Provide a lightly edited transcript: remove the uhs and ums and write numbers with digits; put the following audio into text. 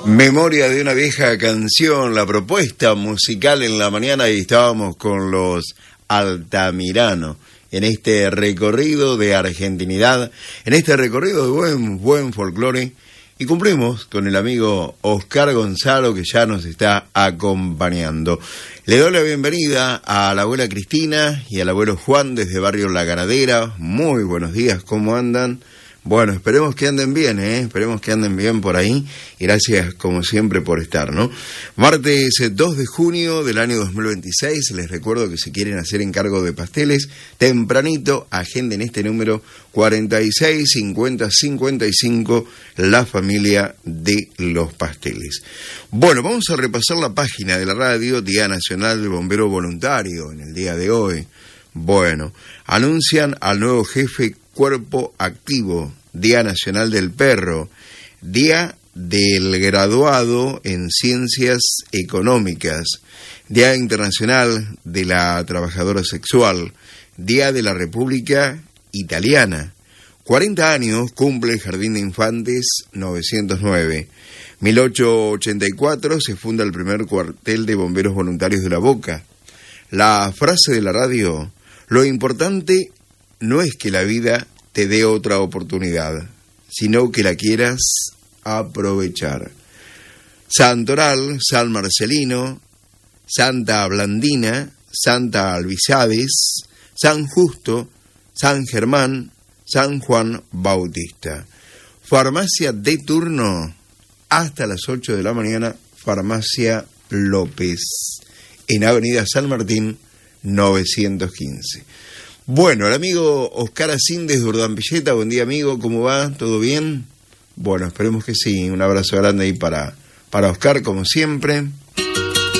Memoria de una vieja canción, la propuesta musical en la mañana, y estábamos con los Altamirano en este recorrido de argentinidad, en este recorrido de buen folclore, y cumplimos con el amigo Oscar Gonzalo, que ya nos está acompañando. Le doy la bienvenida a la abuela Cristina y al abuelo Juan desde Barrio La Ganadera. Muy buenos días, ¿cómo andan? Bueno, esperemos que anden bien, esperemos que anden bien por ahí, y gracias como siempre por estar, ¿no? Martes 2 de junio del año 2026, les recuerdo que si quieren hacer encargo de pasteles, tempranito, agenden este número 46 50 55, la familia de los pasteles. Bueno, vamos a repasar la página de la radio, Día Nacional del Bombero Voluntario, en el día de hoy. Bueno, anuncian al nuevo jefe Cuerpo Activo, Día Nacional del Perro, Día del Graduado en Ciencias Económicas, Día Internacional de la Trabajadora Sexual, Día de la República Italiana. 40 años cumple el Jardín de Infantes 909. 1884 se funda el primer cuartel de bomberos voluntarios de La Boca. La frase de la radio: lo importante no es que la vida te dé otra oportunidad, sino que la quieras aprovechar. Santoral, San Marcelino, Santa Blandina, Santa Albizades, San Justo, San Germán, San Juan Bautista. Farmacia de turno hasta las 8 de la mañana, Farmacia López, en Avenida San Martín 915. Bueno, el amigo Oscar Asín desde Urdampilleta. Buen día, amigo, ¿cómo va? ¿Todo bien? Bueno, esperemos que sí. Un abrazo grande ahí para Oscar, como siempre.